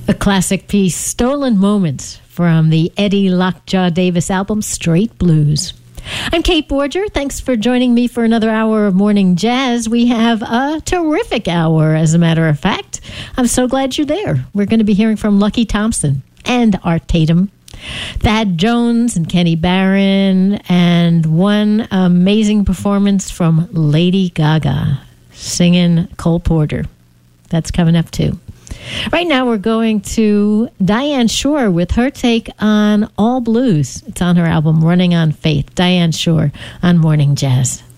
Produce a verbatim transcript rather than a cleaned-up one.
A classic piece, Stolen Moments, from the Eddie Lockjaw Davis album, Straight Blues. I'm Kate Borger. Thanks for joining me for another hour of Morning Jazz. We have a terrific hour, as a matter of fact. I'm so glad you're there. We're going to be hearing from Lucky Thompson and Art Tatum, Thad Jones and Kenny Barron, and one amazing performance from Lady Gaga singing Cole Porter. That's coming up too. Right now we're going to Diane Shore with her take on All Blues. It's on her album Running on Faith. Diane Shore on Morning Jazz.